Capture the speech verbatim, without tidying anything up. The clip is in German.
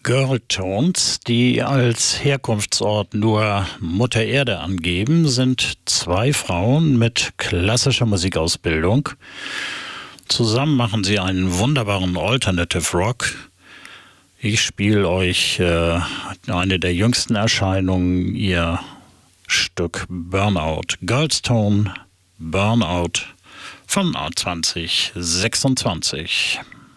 Girltones, die als Herkunftsort nur Mutter Erde angeben, sind zwei Frauen mit klassischer Musikausbildung. Zusammen machen sie einen wunderbaren Alternative Rock. Ich spiele euch äh, eine der jüngsten Erscheinungen, ihr Stück Burnout. Girlstone Burnout von zwanzig sechsundzwanzig.